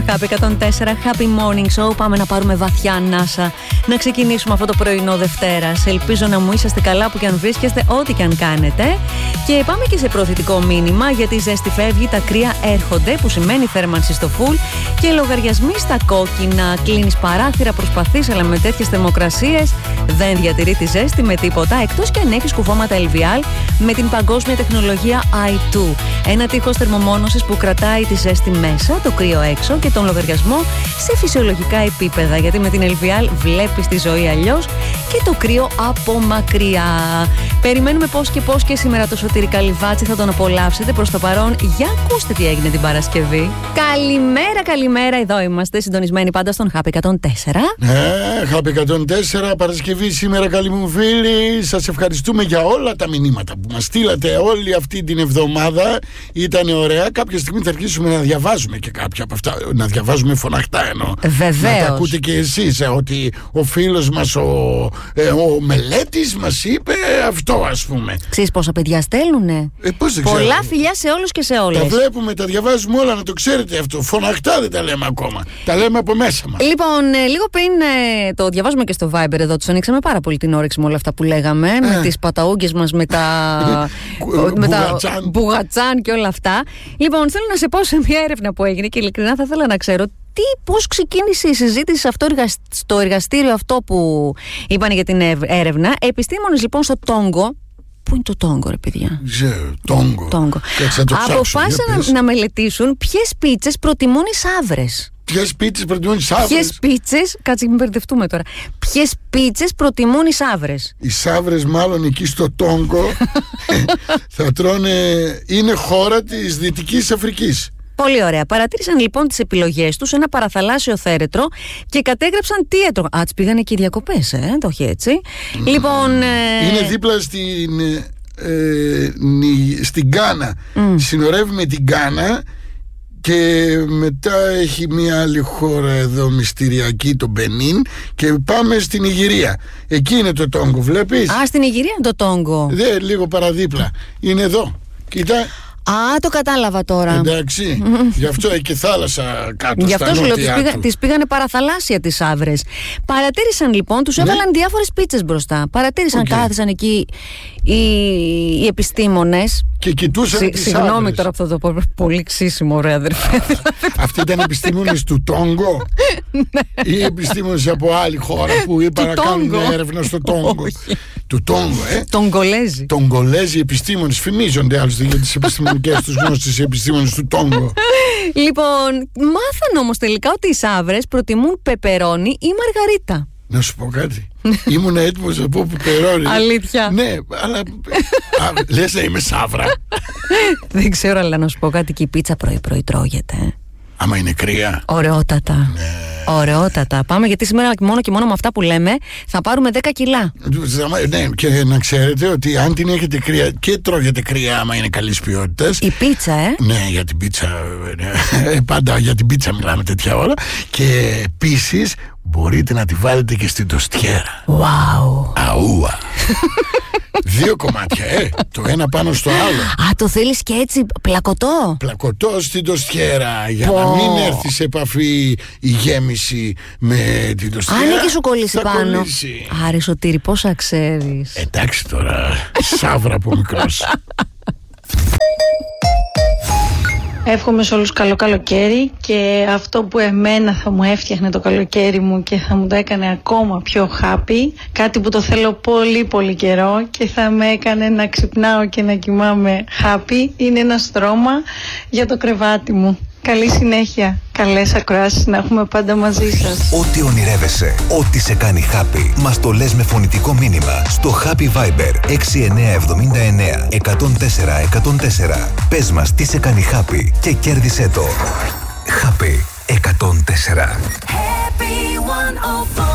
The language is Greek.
Happy 104, Happy Morning Show. Πάμε να πάρουμε βαθιά ανάσα, να ξεκινήσουμε αυτό το πρωινό Δευτέρας. Ελπίζω να μου είσαστε καλά που και αν βρίσκεστε, ό,τι και αν κάνετε. Και πάμε και σε προωθητικό μήνυμα, γιατί η ζέστη φεύγει, τα κρύα έρχονται, που σημαίνει θέρμανση στο φουλ και λογαριασμοί στα κόκκινα. Κλείνεις παράθυρα, προσπαθείς, αλλά με τέτοιες θερμοκρασίες δεν διατηρεί τη ζέστη με τίποτα, εκτός και αν έχεις κουφώματα LVL με την παγκόσμια τεχνολογία i2. Ένα τείχος θερμομόνωσης που κρατάει τη ζέστη μέσα, το κρύο έξω και τον λογαριασμό σε φυσιολογικά επίπεδα. Γιατί με την LVL βλέπεις τη ζωή αλλιώς και το κρύο από μακριά. Περιμένουμε πώς και σήμερα το Σωτήρη Καλυβάτση, θα τον απολαύσετε. Προς το παρόν, για ακούστε τι έγινε την Παρασκευή. Καλημέρα, εδώ είμαστε συντονισμένοι πάντα στον Happy 104. Happy 104, Παρασκευή σήμερα, καλοί μου φίλοι. Σας ευχαριστούμε για όλα τα μηνύματα που μας στείλατε όλη αυτή την εβδομάδα. Ήταν ωραία. Κάποια στιγμή θα αρχίσουμε να διαβάζουμε και κάποια από αυτά. Να διαβάζουμε φωναχτά εννοώ. Βεβαίως. Να τα ακούτε και εσείς. Ότι ο φίλος μας, ο Μελέτης, μας είπε αυτό, ας πούμε. Ξέρεις πόσα παιδιά στέλνουνε? Πολλά φιλιά σε όλους και σε όλες. Τα βλέπουμε, τα διαβάζουμε όλα, να το ξέρετε αυτό. Φωναχτά δεν τα λέμε ακόμα. Τα λέμε από μέσα μας. Λοιπόν, λίγο πριν το διαβάζουμε και στο Viber εδώ, τους ανοίξαμε πάρα πολύ την όρεξη με όλα αυτά που λέγαμε. Με τις παταούγκες μας, με τα μπουγατσάν και όλα αυτά. Λοιπόν, θέλω να σε πω σε μια έρευνα που έγινε και ειλικρινά θα ήθελα να ξέρω πώς ξεκίνησε η συζήτηση στο εργαστήριο αυτό που είπαν για την έρευνα. Επιστήμονες λοιπόν στο Τόγκο. Πού είναι το Τόγκο, ρε παιδιά? Τόγκο. Αποφάσισαν να μελετήσουν ποιες πίτσες προτιμούν οι σαύρες. Ποιες πίτσες προτιμούν οι σαύρες? Ποιες πίτσες, κάτσε μην μπερδευτούμε τώρα. Ποιες πίτσες προτιμούν οι σαύρες? Οι σαύρες μάλλον εκεί στο Τόγκο θα τρώνε, είναι χώρα της Δυτικής Αφρικής. Πολύ ωραία. Παρατήρησαν λοιπόν τις επιλογές τους σε ένα παραθαλάσσιο θέρετρο και κατέγραψαν τι έτρωγαν. Α, τις πήγανε και οι διακοπές, το όχι έτσι. Λοιπόν. Είναι δίπλα στην Γκάνα. Συνορεύει με την Γκάνα και μετά έχει μια άλλη χώρα εδώ μυστηριακή, το Μπενίν, και πάμε στην Ιγυρία. Εκεί είναι το Τόγκο, βλέπεις? Α, στην Ιγυρία είναι το Τόγκο. Λίγο παραδίπλα. Είναι εδώ. Κοίτα. Το κατάλαβα τώρα. Εντάξει, γι' αυτό έχει και θάλασσα κάτω. Γι' αυτό σου λέω, τις πήγανε παραθαλάσσια τις σαύρες. Παρατήρησαν λοιπόν, τους έβαλαν διάφορες πίτσες μπροστά. Παρατήρησαν, κάθισαν εκεί οι επιστήμονες. Και κοιτούσαν τις σαύρες. Συγγνώμη τώρα που θα το πω, πολύ ξύσιμο, ωραία αδερφέ. Αυτοί ήταν επιστήμονες του Τόγκο ή επιστήμονες από άλλη χώρα που είπαν να κάνουν έρευνα στο Τόγκο? Του Τόγκο, Τογκολέζοι επιστήμονες, φημίζονται άλλωστε για τις επιστημονικές τους γνώσεις οι επιστήμονες του Τόγκο. Λοιπόν, μάθαν όμως τελικά ότι οι σαύρες προτιμούν πεπερόνι ή μαργαρίτα. Να σου πω κάτι. Ήμουν έτοιμος να πω πεπερόνι. Αλήθεια? Ναι, αλλά λες να είμαι σαύρα? Δεν ξέρω, αλλά να σου πω κάτι, και η πίτσα πρωί-πρωί τρώγεται. Άμα είναι κρύα. Ωραιότατα. Ναι. Ωραιότατα. Πάμε, γιατί σήμερα μόνο και μόνο με αυτά που λέμε θα πάρουμε 10 κιλά. Ναι, και να ξέρετε ότι αν την έχετε κρύα και τρώγετε κρύα, άμα είναι καλής ποιότητας. Η πίτσα, Ναι, για την πίτσα. Πάντα για την πίτσα μιλάμε τέτοια ώρα. Και επίσης μπορείτε να τη βάλετε και στην τοστιέρα. Wow. Αούα. 2 κομμάτια, το ένα πάνω στο άλλο. Το θέλεις και έτσι πλακωτό? Πλακωτό στην τοστιέρα, για να μην έρθει σε επαφή η γέμιση με την τοστιέρα. Αν και σου κολλήσει πάνω. Κολλήσει. Άρη Σωτήρη, πόσα ξέρεις. Εντάξει τώρα, σαύρα από μικρός. Εύχομαι σε όλους καλό καλοκαίρι, και αυτό που εμένα θα μου έφτιαχνε το καλοκαίρι μου και θα μου το έκανε ακόμα πιο happy, κάτι που το θέλω πολύ πολύ καιρό και θα με έκανε να ξυπνάω και να κοιμάμαι happy, είναι ένα στρώμα για το κρεβάτι μου. Καλή συνέχεια, καλές ακροάσεις να έχουμε πάντα μαζί σας. Ό,τι ονειρεύεσαι, ό,τι σε κάνει happy, μας το λες με φωνητικό μήνυμα στο Happy Viber 6979 104 104. Πες μας τι σε κάνει happy και κέρδισέ το. Happy 104. Happy 104.